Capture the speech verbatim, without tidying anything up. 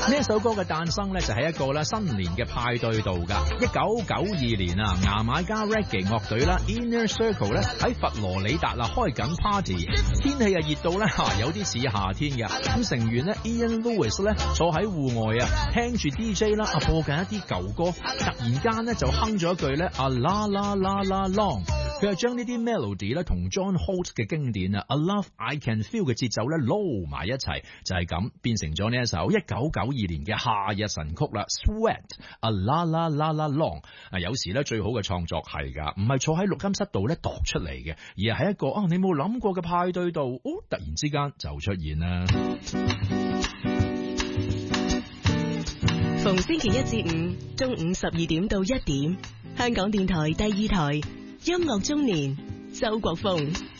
呢一首歌嘅誕生咧，就喺一個咧新年嘅派對度噶。一九九二年啊，牙買加 Reggae 樂隊啦 Inner Circle 咧喺佛羅里達啊開緊 party， 天氣啊熱到咧吓有啲似夏天嘅。咁成員咧 Ian Lewis 咧坐喺戶外啊，聽住 D J 啦啊播緊一啲舊歌，突然間咧就哼咗一句咧啊啦啦啦啦 long， 佢係將呢啲 melody 咧同 John Holt 嘅經典啊 A Love I Can Feel 嘅節奏咧撈埋一齊，就係咁變成咗呢一首一九九二年嘅夏日神曲啦 Sweat A La La La La Long。啊，有時咧最好嘅創作係噶，唔係坐喺錄音室度咧度出嚟嘅，而係喺一個啊你冇諗過嘅派對度，哦突然之間就出現啦。 逢星期一至五中午十二點到一點，香港電台第二台音樂中年，周國峰。